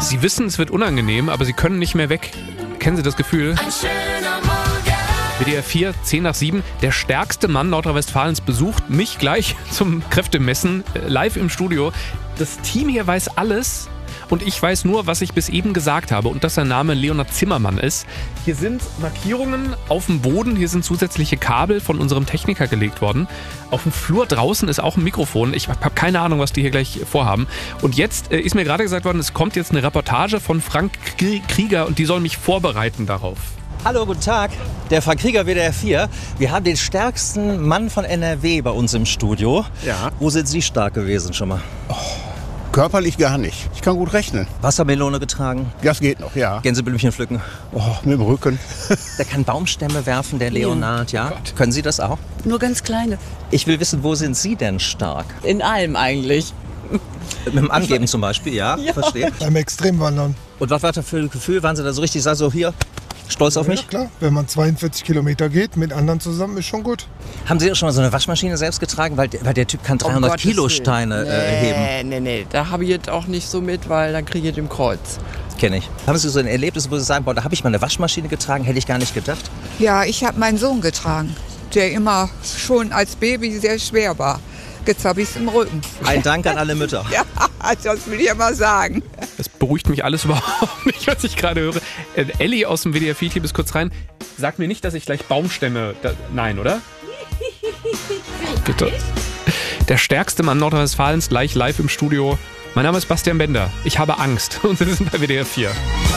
Sie wissen, es wird unangenehm, aber Sie können nicht mehr weg. Kennen Sie das Gefühl? Ein schöner Morgen. WDR 4, 10 nach 7. Der stärkste Mann Nordrhein-Westfalens besucht mich gleich zum Kräftemessen live im Studio. Das Team hier weiß alles und ich weiß nur, was ich bis eben gesagt habe und dass sein Name Leonhard Zimmermann ist. Hier sind Markierungen auf dem Boden, hier sind zusätzliche Kabel von unserem Techniker gelegt worden. Auf dem Flur draußen ist auch ein Mikrofon. Ich habe keine Ahnung, was die hier gleich vorhaben. Und jetzt ist mir gerade gesagt worden, es kommt jetzt eine Reportage von Frank Krieger und die soll mich vorbereiten darauf. Hallo, guten Tag. Der Frank Krieger, WDR 4. Wir haben den stärksten Mann von NRW bei uns im Studio. Ja. Wo sind Sie stark gewesen schon mal? Körperlich gar nicht. Ich kann gut rechnen. Wassermelone getragen, Das geht noch, ja. Gänseblümchen pflücken. Oh, mit dem Rücken. Der kann Baumstämme werfen, der Leonhard, ja? Können Sie das auch? Nur ganz kleine. Ich will wissen, wo sind Sie denn stark? In allem eigentlich. Mit dem Angeben zum Beispiel, ja? Verstehe. Beim Extremwandern. Und was war das für ein Gefühl? Waren Sie da so richtig, so hier, stolz auf mich? Ja, klar. Wenn man 42 Kilometer geht, mit anderen zusammen, ist schon gut. Haben Sie auch schon mal so eine Waschmaschine selbst getragen? Weil der Typ kann 300 Gottes Kilo Willen. Steine heben. Nee. Da habe ich jetzt auch nicht so mit, weil dann kriege ich den Kreuz. Kenne ich. Haben Sie so ein Erlebnis, wo Sie sagen, boah, da habe ich mal eine Waschmaschine getragen, hätte ich gar nicht gedacht? Ja, ich habe meinen Sohn getragen, der immer schon als Baby sehr schwer war. Jetzt habe ich es im Rücken. Ein Dank an alle Mütter. Ja, das will ich ja mal sagen. Das beruhigt mich alles überhaupt nicht, was ich gerade höre. Elli aus dem WDR 4-Team ist kurz rein. Sag mir nicht, dass ich gleich Baumstämme... Nein, oder? Bitte. Der stärkste Mann Nordrhein-Westfalens gleich live im Studio. Mein Name ist Bastian Bender. Ich habe Angst und Sie sind bei WDR 4.